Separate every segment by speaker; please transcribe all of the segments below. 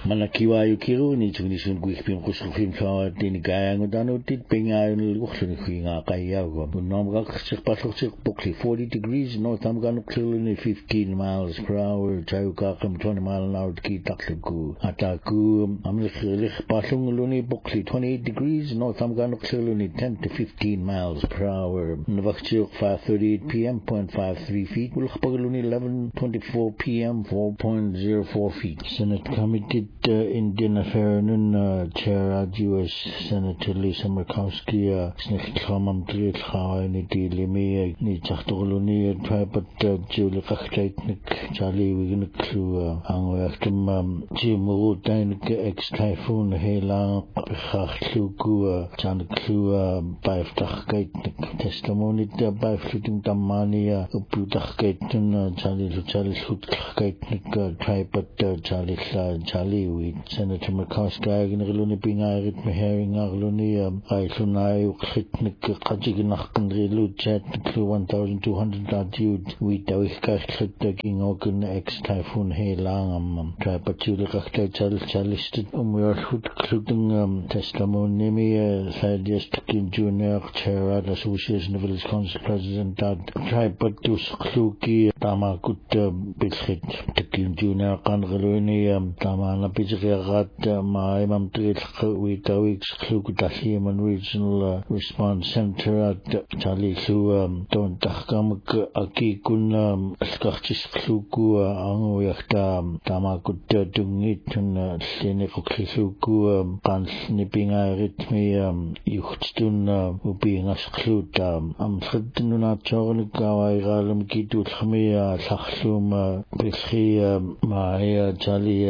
Speaker 1: Manakiwa yukiru ni chunisun kuikpim kusufim kawa tini kaya ngudano tit pengayon lukhsun kuinga kaya go. Bunamga ksik patluk bukli 40 degrees north amgano clearly 15 miles per hour chayuka kam 20 mile an hour ki takluku. Ataku amlik patlung luni bukli 28 degrees north amgano clearly 10 to 15 miles per hour. Navakchuk 5:38 p.m. 0.53 feet. Ulkhpagaluni 11:24 p.m. 4.04 feet. Senate Committee Indian Affairs Chair U.S. Senator Lisa Murkowski Snikhlamam Trilkhawa Niti Limi Ni Chachtuluni Tribat Julie Kachtnik Charlie Wignuklu Angwachtum Jimu Dainik ex Typhoon Hela Khachluku Chanaklu Baiftakait testimony by fluting Damania Uputakaitun Charlie Hutkaitnik Tribat Charlie with Senator Murkowski Gniluni Pingarit Mehering Arluni Aislunai Khitnik Kajiginach Kandrilu Chat 1200 Adjud with Dawikach taking Ogun ex Typhoon Helang Tripatuli Kakta Chalisted we are including testimony said yesterday Junior Chair at Association of Village Council President Tripatus Kluki Tamakut Bishit Takin Junior Kangaluni Tamana Pijagat my Mamtrit with a week's Klukutasim and Regional Response Center at Charlie Su Don Takamak Aki Kun Skachis Kluku Anguyakta Tamakut Dungit and Senekukluku Kans Nipping Ritmi Yuchtun being a sclut Amfredunat Chornikawa Galam Kitu Khmia Saxum Bishi Maya Charlie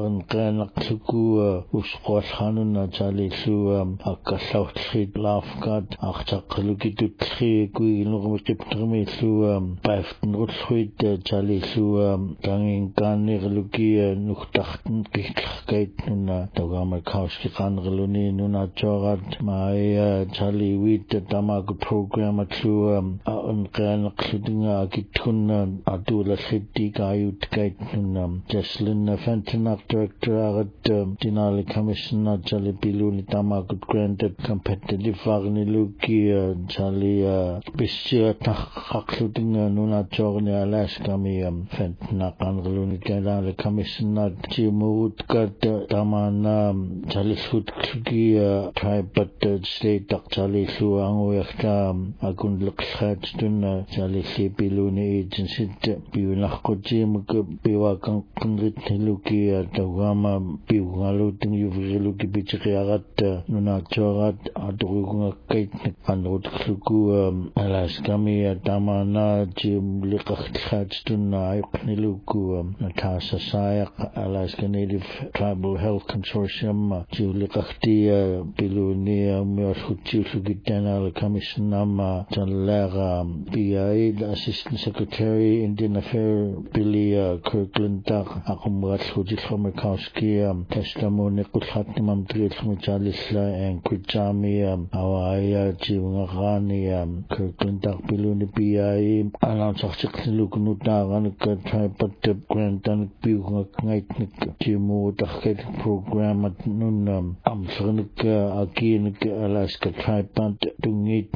Speaker 1: Ankanakluku Usqas Hanuna Charlie Su Akasaut Street Lafgat Achakaluki to Tri Guilurmikiptrimi Su Paften Rutsuit Charlie Su Ganging Ganir Luki Nuchtachten Kichkaitun Dogama Kauski Kanreluni Nuna Chorat Maya Charlie Wheat Tamago program at Su Unkan Kludinga Kitun Adula City Gayut Gaitun Jesslyn Fentonak Director at Dinali Commissioner Charlie Piluni Tamago granted competitive Varni Luki Charlie Bishia Takhludinga Nuna Chorni Alaska Mi Fentonak Anreluni Dinali Commissioner Chimut Gat Tamana Charlie Sud Kluki Tribe but State Charlie Su Anguyakta Agun Luxhatun Charlie Piluni Agency Biunakojim Biwakan Kundrit Luki Tawama Biwalutin Yuvriluki Bichriagat Nunachorat Adrugunga Kate Anrut Kluku Alaskami Tamana Jim Likachatun Ayukniluku Natasha Sayak Alaska Native Tribal Health Consortium Julikachti Bilunia Mirhuchukitana Commissioner Janlara BIA Assistant Secretary Indian Affairs Billy Kirkland Akumrat Hujikhamikowski testimony Kuthatnam Trilchmicalisla and Kuchami Awaya Chivangani Kirkland Biluni BIA Alansachiklukunuta Tripat Grant and Bugaitnik Jimu Taket program at Nunam Amsranik Akinik Alaska Tripat Dungit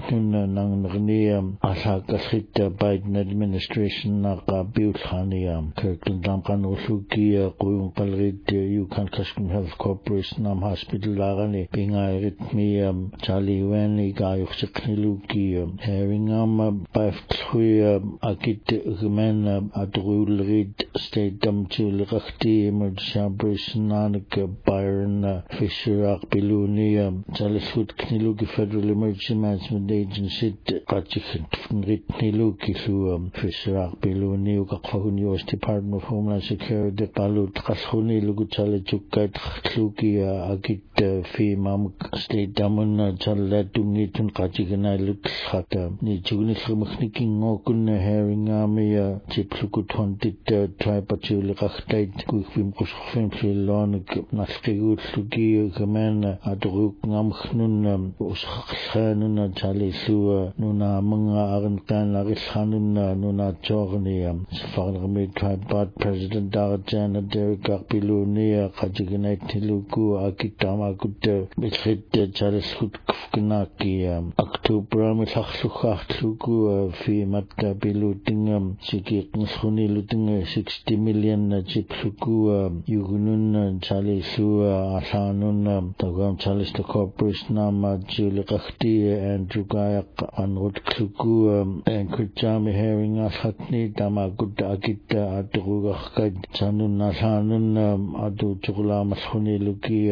Speaker 1: Nang Asaka Hita Biden administration Naka Buthaniam Kirkland Damkan Usuki Kuyung Palrit Yukon Customs Health Corporation Hospital Lagani Pinga Ritmi Charlie Wani Gayuxikniluki Herringam Baftrui Akit Human Adrul Reed State Chil Rakti Emergency Operation Nanak Byron Fisher Akbiluni Charlie Food Kniluki Federal Emergency Management Agency Kachik Ritniluki Su Fisher Akbiluni Ukakahun US Department of Homeland Security Palut Kashuni Luguchale Chukat Kluki Akit Fi Mam State Damun Chalatungitun Kachigana Lukhata Nichugni Machniking Okun Herring Army Chipluku 20 Tripachul Kachtait Kukim Kushfim Filon Naskigut Luki Kaman Adruk Namknun Uskhanun Chali Su Nuna Munga Arankan Larishanun Nuna Chorni Safarmi Tripat President Darjana Derek Akbilu Bilunia Kajiganatiluku Akitama could Mitrit Chaliskut Kufkanaki October Mitlachluku Fimat Biluting Siki Nshuni Luting 60 million Chipsuku Yugunun Chalisu Asanun Tagam Chalis the Corporation Nama Julikakti and Jugayak and Rutkluku and Kujami Herring Ashatni Tamagud Agita Adrugakad Sanun Nasanun Adu Chula Mashuni Luki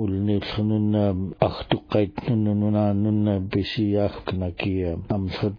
Speaker 1: Ulnilsunun Achtukait Nunanun Bisiak Nakia Amsat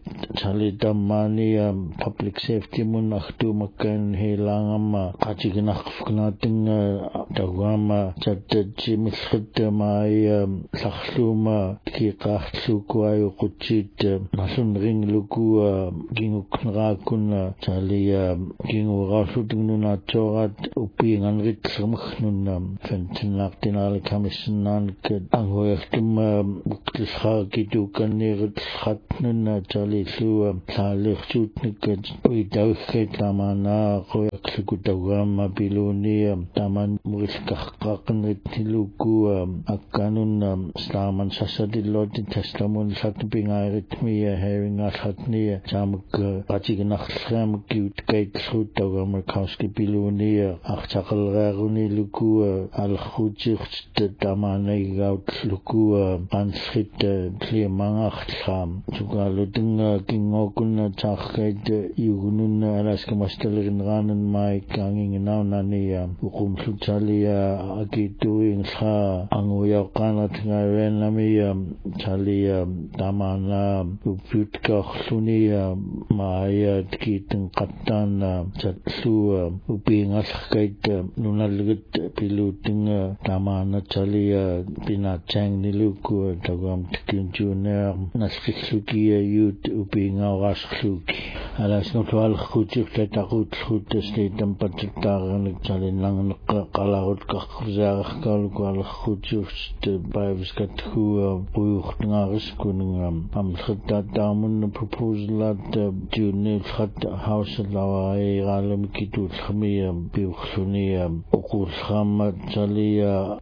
Speaker 1: Chalidamani Public Safety Mun Achtu Makan Helangam Kajiganakfnating Dagama Chatajimishat Mai Saksluma Kikachlukwai Kuchit Nasun Ring Luku Ginguknrakun Chalia Gingu Rasudununa Chorat Uping and Ritsamachnun Fentinactinal Commission Angoyachtum Buktishakitu Kanirit Hatnun Chalisu Salih Chutnik Widauket Tamana Koyaksukutagama Bilunia Taman Muriskakakan Tiluku Akanun Staman Sasadiloti Testamun Satpingaritmia Herring Ashatnia Jamuk Rajiganachram Cute Gate Sutagam Kowski Bilunia Achakal Raguni Luku Al Hujicht Tamane Gout Luku Anschit Clearmangacham Tugaluding Kingokun Chaked Yugunun Alaska Masterin Ranen Mai Ganging Naunania Ukum Sutalia Agituing Sa Angoyakana Tingarenamia Chalia Damana Uputka Sunia Maya Kitin Katana Chatsu Uping Askait Nunalgut Piluting Damana Chalia Pinachang Niluku Tagam Tikin Junior Naskisuki Yut Uping Awasluki Alas Notwal Kuchik Takut Hut State and Pachitaran Chalin Lang Kalahut Kakzar Kalkwal Kuchuk Biveskat who Buchnaris Kuningam Amsata Damun proposal at June Hat House Lawai Alam Kitut Hamiam Buchuniam Okusham Chalia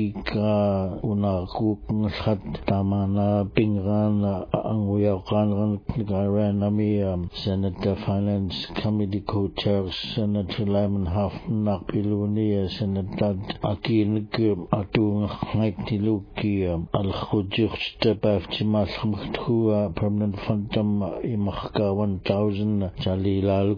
Speaker 1: Akika Unakuk Hat Tamana Pingan Anguyakan Garanamiam Senator Finance Committee Co-Chair Senator Lyman Hafnak Pilunia Senator Akinik Atung Haitiluki Al Khujur Step after Mashamtua Permanent Phantom Imaka 1,000 Chalilal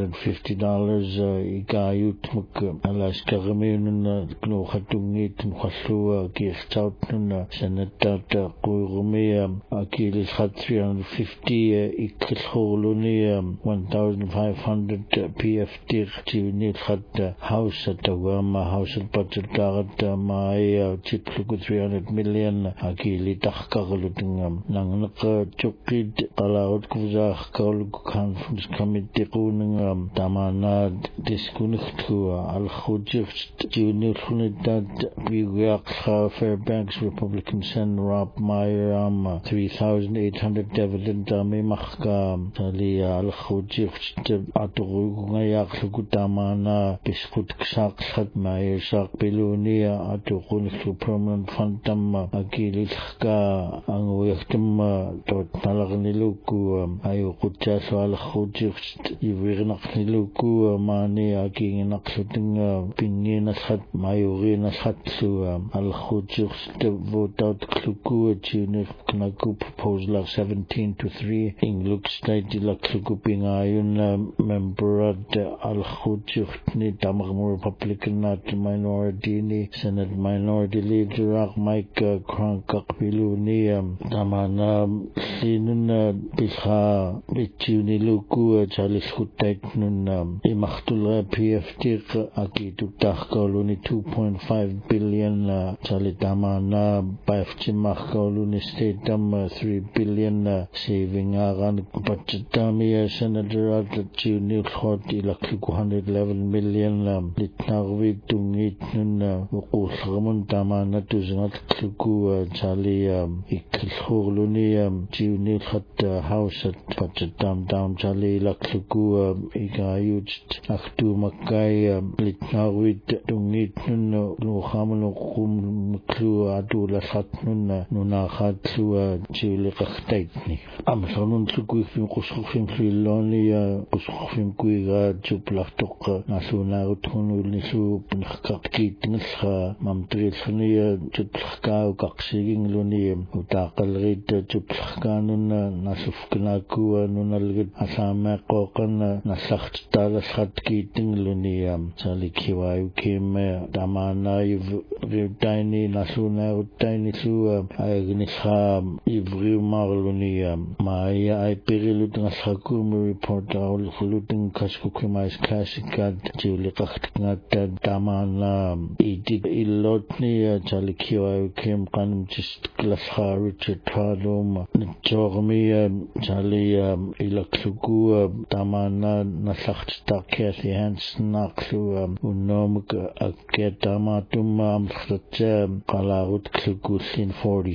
Speaker 1: $150 Igayut Alaska Remun Knohatungit and Khasua Kirchautun Senator Kurumia Akilis had 350 Ikholuni 1,500 PFT Tunit had house at Tawama House at Pachatarat Maya Chipluku 300 million Akili Takakalutingam Nanaka Chukid Kalaut Kuzak Kaul Conference Committee Kuningam Tamana Diskuniktua Al Khujif Junior Hunidad Bugak Fairbanks Republican Sen Rob Meyer 3,800 dividend Dami Makam Talia Al Khujif Atugungayak Sukutamana Biskut Ksak Sat Meyer Sak Bilunia Atugun Permanent Phantom Akilika Angwechtum Tot Nalagniluku Ayukucha Swal Khujif Ivirnakniluku Mani Aking Naksuting Pingin Sat Mayurina Satsu Al Khujif vote out Kluku Tunif Knaku proposal 17-3 Ingluk State Laksuku Pingayun member Al Khujif Ni Tamagmur Republican Nat Minority Ni Senate Minority Leader Mike Krankak Piluni Damana Sinun Bisha Bichuni Luku Chalis Hutait Nun Imachtul PFT Akitu Takkoluni 2.5 billion Chalitamana Bafchimachkoluni State 3 billion saving Aran Pachatami Senator at Junior Hot Ilakuk 111 million Litnarvi Tungit Nun Ukusramun Tamana Tuzingat Kluku Chali Ikholuni Junior Hot House at Pachatam Down Chali Lakluku Igayut Aktu Makai Litnarvi tungit nun no khamno kum klu atu la khat nun nuna khat lu chili qakhtaitni am sonun tsuku fim quskhufim fliloni quskhufim kuiga chuplahtoq nasuna utunu nisu pinkhakit nilkha mamtril khniya chuplahka qaqsiging luni utaqalrit chuplahkanun nasufknaku nunalgit asama qoqan nasacht talashatkit luni chalikiwa ukime damana ivtaini nasuna utaini su agnisha ivri marluni maya ay perilut ngashakum report all khulutin kashkukimais classicat juliqaqtngat damana idik ilotni chalikiwa ukim qanum just klasha Richard Tradom jormi chali ilakluku damana nasacht takesi Hansen naqlu unomuk aketamatum amkhtat qalarut klukusin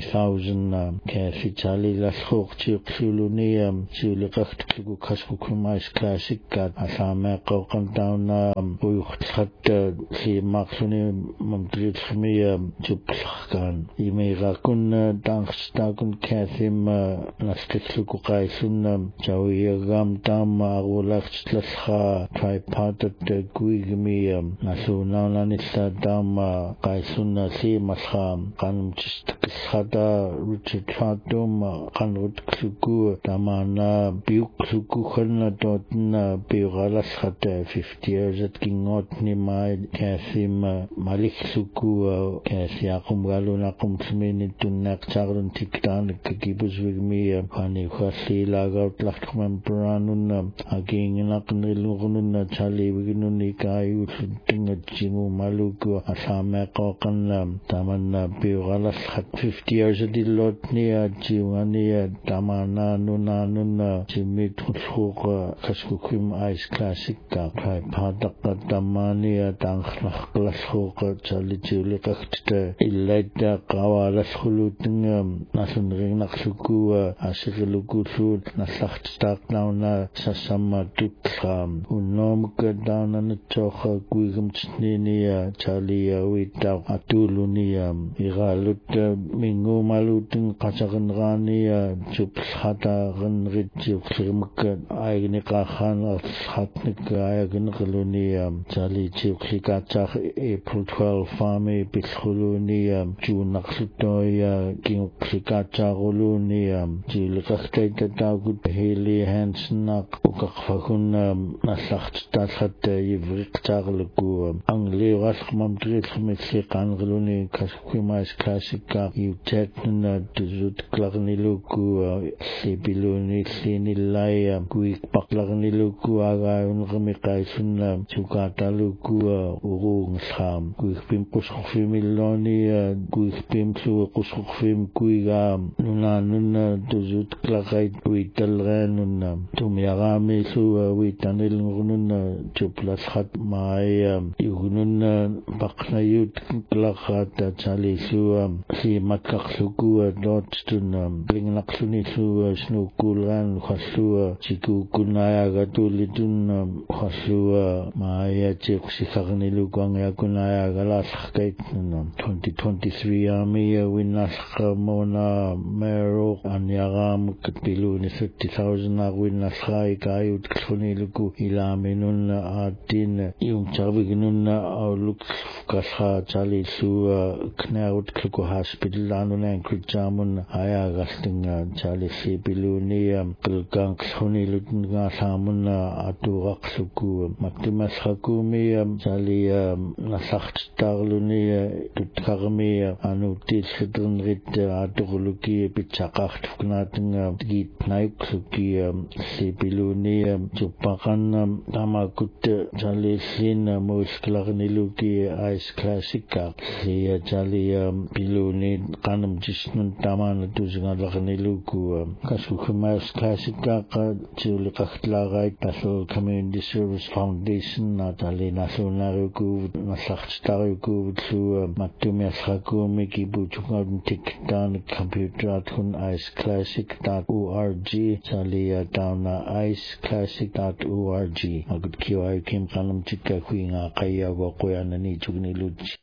Speaker 1: 40,000 kasi chali lashoqchi qluluni juliqaqt kluku kashkukumais classicat asama qoqan tauna uyuqthat si maqsuni mamtrit khmiya juplaqan imirakun tangstakun kasim nastikluku qaisun chawiyagam tam agulaqtlasha tripartite guigmi nasunananissa tam qaisun si maskham qanum chistkshada Richard Tradom qanrut kluku tamana biuk kluku khanna totna biugalas khata 50 years at kingotni mai kasim malik kluku kasi aqum galuna qum smini tunnak chagrun tiktan kibus wigmi khani khasi lagaut lakhman pranun aging naqnilunun chali wignuni kayu tinga jimu maluku asama qoqan tamanna biugalas khat 50 years adilotni jiwani tamana nunanun jimit khulkhuq kashkukim ice classic ka khai phadak tamani tangkhlakh khuq chali juliqaqt illaita qawalas khulutin nasunring naqluku asiluku sud nasacht taqnauna sasama tutkham unom kadana nchokha kuigumtsnini chali wita atulunia igalut mingu malutin qachaqnrani chuplhata ganrit chukhlirmak aigni qakhan khatnik aigni qluni chali chukhlikachaq April 12 fami pilkhuluni junaqsutoya kingkhlikachaquluni jiliqaqtaita taqut Haley Hansen uqaqfakun nasacht talhat yivriqtaqluku angli wasqmam trilkhmitli qangluni kashkimais classica utetna tuzut klagniluku sibiluni sinilaya kuik paklagniluku agayun qmiqaisunna chukataluku urung kham kuik pim qusqfimiloni kuik pim su qusqfim kuiga nuna tuzut klagait witalganunna tumyagami su witanilngunna chuplas khat mai yugununna baqnayut klaghat chali su si matkaqluku dotstun lingnaqluni su snukulgan khaslu chikukunaya gatulitun khaslu maya chiqsikhagniluku angakunaya galasqaitnun 2023 army winnasqa mona mero anyagam katbiluni 30,000 winnasqa ikayut khuniluku ilaminun atin yung chabignun auluk kasha chali su knaut kluku hospital anun ankrjamun aya gastinga chali sibiluni kulgang khunilutun gasamun aturaqsuku maktimas hakumi chali nasacht tarluni tutkarmi anu tilsidun rit aturluki pichaqacht fknatinga git naiksuki sibiluni chupakan tamakut chali sin musklarniluki ice classica si chali piluni qanam jisnun tamana tuzngalaqniluku kasukumas classica qa juliqaqtlagai taso community service foundation natali nasonaruku nasachtariku su matumiasrakumi kibuchukam tiktan computer atkun iceclassic.org chali tauna iceclassic.org agud kiwa kim qanam tikka kuinga qayya go qoyanani ni chukni luch.